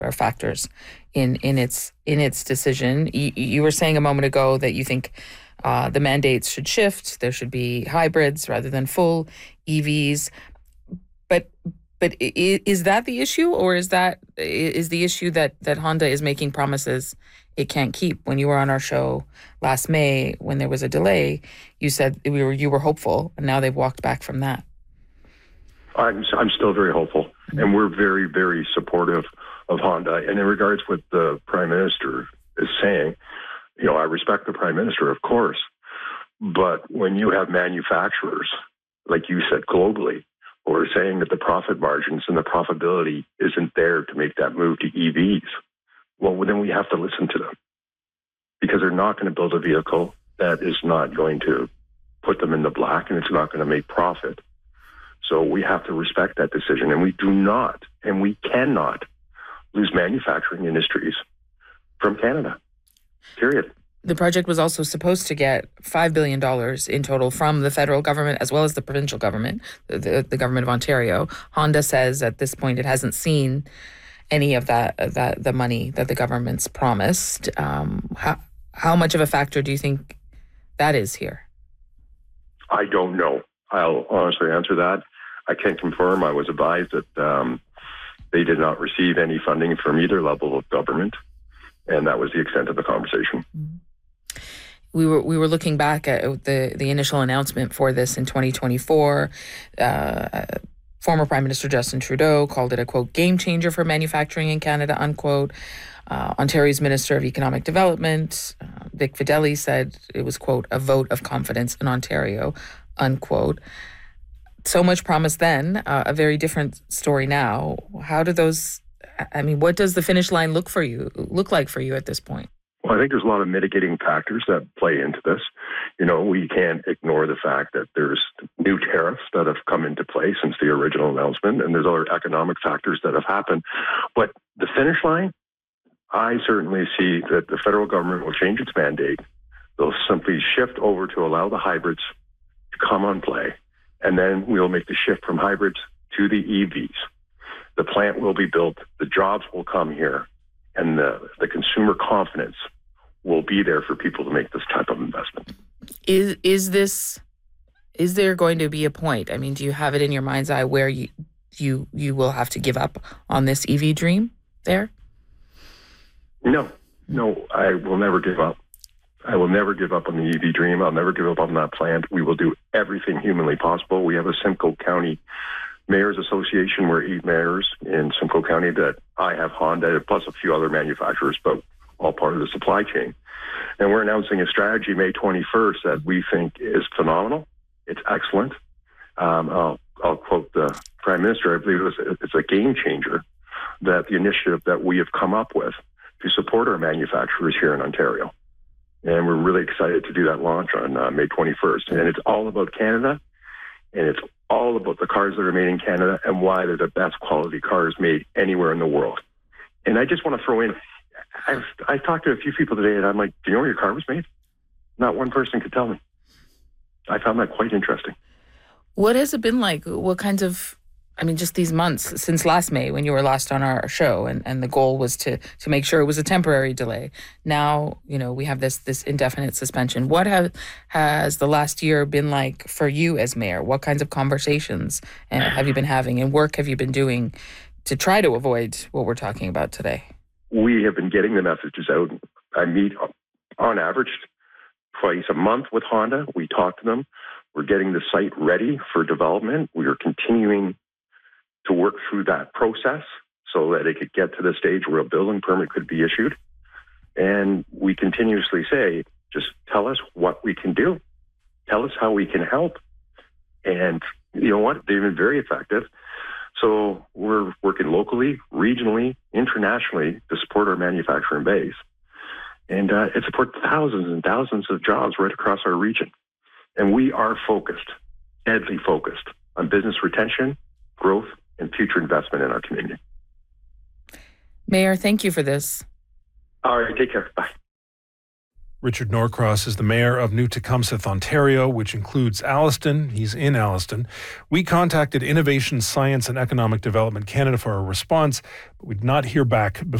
are factors in its decision. You were saying a moment ago that you think the mandates should shift. There should be hybrids rather than full EVs. But is that the issue, or is the issue that Honda is making promises it can't keep? When you were on our show last May, when there was a delay, you said you were hopeful, and now they've walked back from that. I'm still very hopeful, and we're very, very supportive of Honda. And in regards to what the Prime Minister is saying, I respect the Prime Minister, of course, but when you have manufacturers, like you said, globally, who are saying that the profit margins and the profitability isn't there to make that move to EVs, well, then we have to listen to them, because they're not going to build a vehicle that is not going to put them in the black, and it's not going to make profit. So we have to respect that decision, and we do not, and we cannot lose manufacturing industries from Canada, period. The project was also supposed to get $5 billion in total from the federal government as well as the provincial government, the government of Ontario. Honda says at this point it hasn't seen any of the money that the government's promised. How much of a factor do you think that is here? I don't know. I'll honestly answer that. I can't confirm. I was advised that they did not receive any funding from either level of government, and that was the extent of the conversation. Mm-hmm. We were looking back at the initial announcement for this in 2024. Former Prime Minister Justin Trudeau called it a, quote, game changer for manufacturing in Canada, unquote. Ontario's Minister of Economic Development, Vic Fedeli, said it was, quote, a vote of confidence in Ontario, unquote. So much promise then, a very different story now. What does the finish line look like for you at this point? Well, I think there's a lot of mitigating factors that play into this. We can't ignore the fact that there's new tariffs that have come into play since the original announcement, and there's other economic factors that have happened. But the finish line, I certainly see that the federal government will change its mandate. They'll simply shift over to allow the hybrids to come on play, and then we'll make the shift from hybrids to the EVs. The plant will be built, the jobs will come here, and the consumer confidence will be there for people to make this type of investment. Is there going to be a point? I mean, do you have it in your mind's eye where you will have to give up on this EV dream there? No, I will never give up. I will never give up on the EV dream. I'll never give up on that plant. We will do everything humanly possible. We have a Simcoe County Mayors Association. We're 8 mayors in Simcoe County that I have Honda, plus a few other manufacturers, but all part of the supply chain. And we're announcing a strategy May 21st that we think is phenomenal. It's excellent. I'll quote the Prime Minister. I believe it's a game changer, that the initiative that we have come up with to support our manufacturers here in Ontario. And we're really excited to do that launch on May 21st. And it's all about Canada, and it's all about the cars that are made in Canada and why they're the best quality cars made anywhere in the world. And I just want to throw in, I talked to a few people today, and I'm like, do you know where your car was made? Not one person could tell me. I found that quite interesting. What has it been like? What kinds of, just these months since last May when you were last on our show, and the goal was to make sure it was a temporary delay. Now, we have this indefinite suspension. What has the last year been like for you as mayor? What kinds of conversations have you been having, and work have you been doing to try to avoid what we're talking about today? We have been getting the messages out. I meet on average twice a month with Honda. We talk to them. We're getting the site ready for development. We are continuing to work through that process so that it could get to the stage where a building permit could be issued. And we continuously say, just tell us what we can do. Tell us how we can help. And you know what? They've been very effective. So we're working locally, regionally, internationally to support our manufacturing base. And it supports thousands and thousands of jobs right across our region. And we are focused, deadly focused, on business retention, growth, and future investment in our community. Mayor, thank you for this. All right, take care. Bye. Richard Norcross is the mayor of New Tecumseth, Ontario, which includes Alliston. He's in Alliston. We contacted Innovation, Science and Economic Development Canada for a response, but we did not hear back before